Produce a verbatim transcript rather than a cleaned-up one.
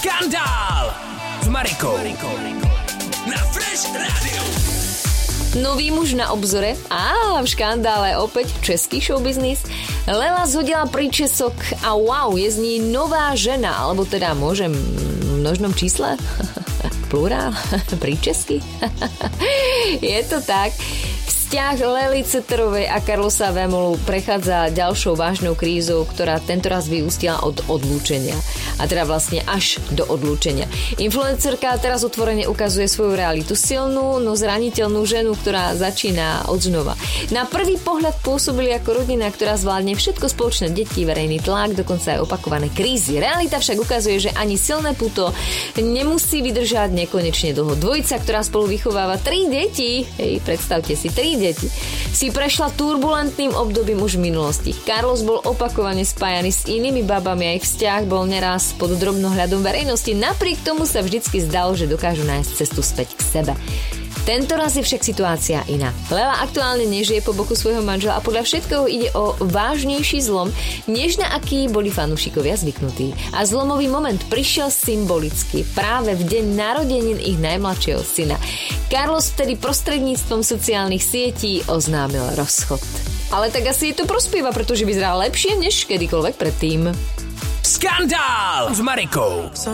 Skandál s Marikou na Fresh Radio. Nový muž na obzore a v škandále opäť český showbiznis. Lela zhodila príčesok a wow, je z ní nová žena, alebo teda môžem v množnom čísle? Plurál? Príčesky? Je to tak. Vzťah Lely Ceterovej a Carlosa Vémolu prechádza ďalšou vážnou krízou, ktorá tentoraz vyústila od odlúčenia. A teda vlastne až do odlúčenia. Influencerka teraz otvorene ukazuje svoju realitu. Silnú, no zraniteľnú ženu, ktorá začína od znova. Na prvý pohľad pôsobili ako rodina, ktorá zvládne všetko spoločné, deti, verejný tlak, dokonca aj opakované krízy. Realita však ukazuje, že ani silné puto nemusí vydržať nekonečne dlho. Dvojica, ktorá spolu vychováva tri deti, hej, predstavte si, tri deti, si prešla turbulentným obdobím už v minulosti. Carlos bol opakovane spájaný s inými babami a ich vzťah bol neraz pod drobnohľadom verejnosti. Napriek tomu sa vždycky zdalo, že dokážu nájsť cestu späť k sebe. Tento raz je však situácia iná. Lela aktuálne nežije po boku svojho manžela a podľa všetkého ide o vážnejší zlom, než na aký boli fanúšikovia zvyknutí. A zlomový moment prišiel symbolicky práve v deň narodenín ich najmladšieho syna. Carlos vtedy prostredníctvom sociálnych sietí oznámil rozchod. Ale tak asi je to prospieva, pretože vyzerá lepšie než kedykoľvek predtým. Skandál s Marikou.